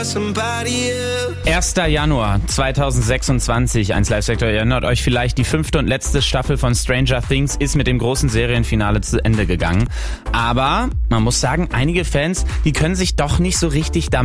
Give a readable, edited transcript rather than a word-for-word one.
1. Januar 2026, 1 Live-Sektor. Ihr erinnert euch vielleicht, die 5. und letzte Staffel von Stranger Things ist mit dem großen Serienfinale zu Ende gegangen. Aber man muss sagen, einige Fans, die können sich doch nicht so richtig damit